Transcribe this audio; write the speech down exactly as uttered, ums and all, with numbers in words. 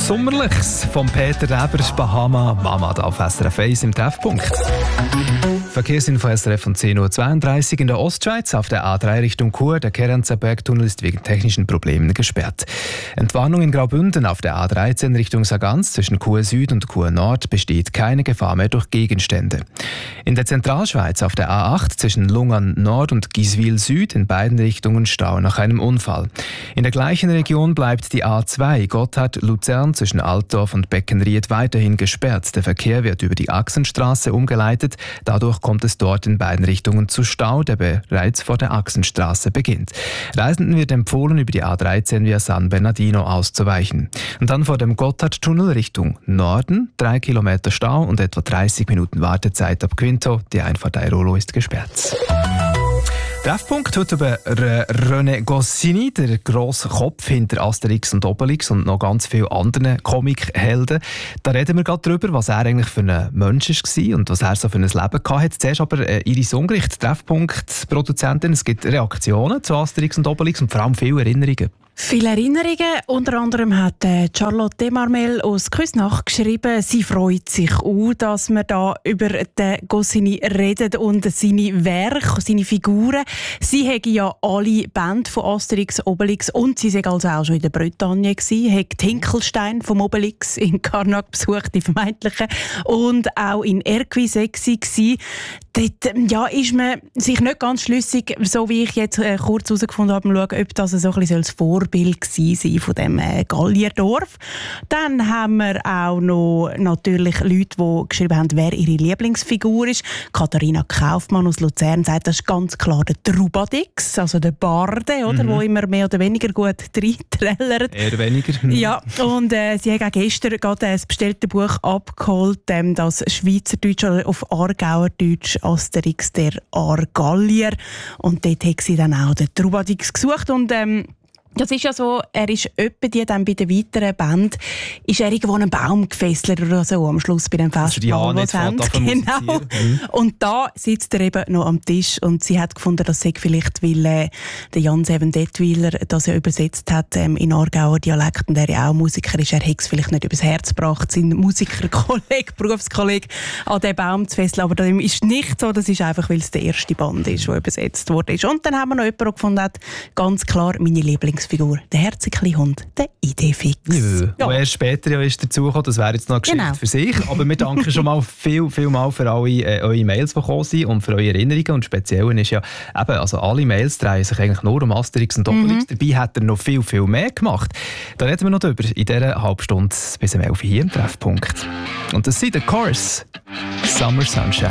Sommerliches von Peter Reber, Bahama Mama auf S R F eins im Treffpunkt. Verkehrsinfo S R F um zehn Uhr zweiunddreißig in der Ostschweiz auf der A drei Richtung Chur. Der Kerenzer Bergtunnel ist wegen technischen Problemen gesperrt. Entwarnung in Graubünden auf der A dreizehn Richtung Sargans zwischen Chur Süd und Chur Nord besteht keine Gefahr mehr durch Gegenstände. In der Zentralschweiz auf der A acht zwischen Lungern Nord und Giswil Süd in beiden Richtungen Stau nach einem Unfall. In der gleichen Region bleibt die A zwei Gotthard-Luzern zwischen Altdorf und Beckenried weiterhin gesperrt. Der Verkehr wird über die Achsenstraße umgeleitet. Dadurch kommt es dort in beiden Richtungen zu Stau, der bereits vor der Achsenstraße beginnt. Reisenden wird empfohlen, über die A dreizehn via San Bernardino auszuweichen. Und dann vor dem Gotthardtunnel Richtung Norden, drei Kilometer Stau und etwa dreißig Minuten Wartezeit ab Quinto. Die Einfahrt Airolo ist gesperrt. Treffpunkt heute über René Goscinny, der grosse Kopf hinter Asterix und Obelix und noch ganz vielen anderen Comichelden. Da reden wir gerade darüber, was er eigentlich für ein Mensch war und was er so für ein Leben hatte. Zuerst aber äh, Iris Ungericht, Treffpunkt-Produzentin. Es gibt Reaktionen zu Asterix und Obelix und vor allem viele Erinnerungen. Viele Erinnerungen. Unter anderem hat Charlotte Demarmel aus Küsnacht geschrieben, sie freut sich auch, dass wir da über den Goscinny reden und seine Werke, seine Figuren. Sie haben ja alle Bände von Asterix, Obelix und sie war also auch schon in der Bretagne gewesen, hat Hinkelstein vom Obelix in Karnak besucht, die vermeintlichen, und auch in Erquisexi gewesen. Dort ja, ist man sich nicht ganz schlüssig, so wie ich jetzt äh, kurz herausgefunden habe, schauen, ob das so ein bisschen das Vorbild gewesen sein von dem äh, Gallierdorf. Dann haben wir auch noch natürlich Leute, die geschrieben haben, wer ihre Lieblingsfigur ist. Katharina Kaufmann aus Luzern sagt, das ist ganz klar der Trubadix, also der Barde, oder, mhm. wo immer mehr oder weniger gut reinträllert. Eher weniger. Mhm. Ja, und äh, sie haben auch gestern gerade das bestellte Buch abgeholt, ähm, das Schweizerdeutsch oder auf Aargauerdeutsch Asterix der Argallier. Und dort hat sie dann auch den Trubadix gesucht. Und ähm, das ist ja so, er ist öppe die dann bei der weiteren Band, ist er irgendwo an einen Baum gefesselt oder so am Schluss bei dem Festival, was haben. Genau. Mhm. Und da sitzt er eben noch am Tisch und sie hat gefunden, das sei vielleicht, weil äh, der Jan Seven Detwiler das ja übersetzt hat ähm, in Aargauer Dialekt und er ja auch Musiker ist, er hat es vielleicht nicht übers Herz gebracht, seinen Musikerkollegen, Berufskollegen an den Baum zu fesseln, aber das ist nicht so, das ist einfach, weil es der erste Band ist, der übersetzt wurde. Und dann haben wir noch jemanden, der gefunden hat, ganz klar meine Lieblingsfigur, der herzige Hund, der Idefix. Ja, ja. Und erst später ja ist dazugekommen, das wäre jetzt noch eine Geschichte genau. für sich. Aber wir danken schon mal viel, viel mal für alle äh, eure Mails, die gekommen sind und für eure Erinnerungen. Und speziell ist ja eben, also alle Mails drehen sich eigentlich nur um Asterix und Obelix. Mhm. Dabei hat er noch viel, viel mehr gemacht. Da reden wir noch drüber in dieser halben Stunde bis um elf Uhr hier im Treffpunkt. Und das sind der Chorus Summer Sunshine.